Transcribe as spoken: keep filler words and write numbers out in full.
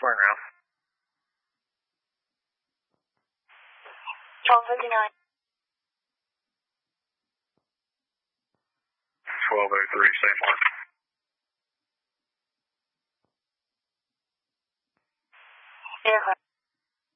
swing around. twelve fifty-nine. twelve oh three, same mark. Aircraft.